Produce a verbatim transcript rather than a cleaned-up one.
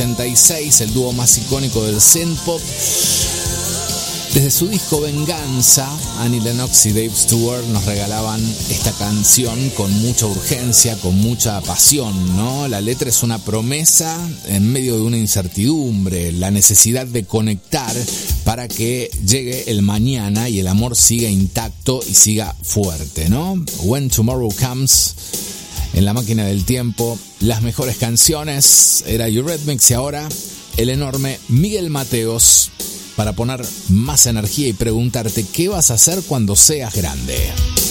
ochenta y seis, el dúo más icónico del synthpop. Desde su disco Venganza, Annie Lennox y Dave Stewart nos regalaban esta canción con mucha urgencia, con mucha pasión, ¿no? La letra es una promesa en medio de una incertidumbre, la necesidad de conectar para que llegue el mañana y el amor siga intacto y siga fuerte, ¿no? When Tomorrow Comes, en la máquina del tiempo, las mejores canciones, era Eurythmics y ahora el enorme Miguel Mateos, para poner más energía y preguntarte qué vas a hacer cuando seas grande.